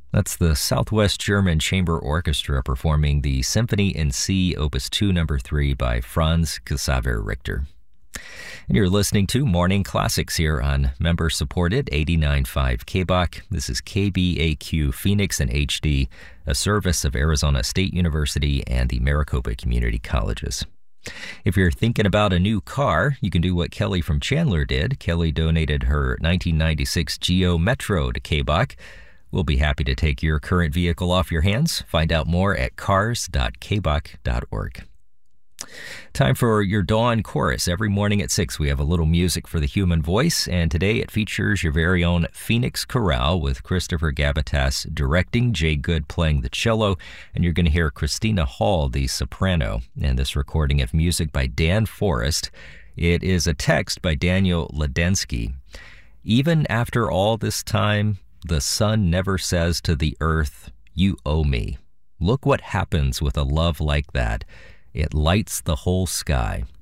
That's the Southwest German Chamber Orchestra performing the Symphony in C, Opus 2, Number 3 by Franz Xaver Richter. And you're listening to Morning Classics here on member-supported 89.5 KBOK. This is KBAQ Phoenix in HD, a service of Arizona State University and the Maricopa Community Colleges. If you're thinking about a new car, you can do what Kelly from Chandler did. Kelly donated her 1996 Geo Metro to KBOK. We'll be happy to take your current vehicle off your hands. Find out more at cars.kbok.org. Time for your Dawn Chorus. Every morning at 6, we have a little music for the human voice, and today it features your very own Phoenix Chorale with Christopher Gabatas directing, Jay Good playing the cello, and you're going to hear Christina Hall, the soprano, and this recording of music by Dan Forrest. It is a text by Daniel Ledensky. Even after all this time, the sun never says to the earth, "You owe me." Look what happens with a love like that. It lights the whole sky.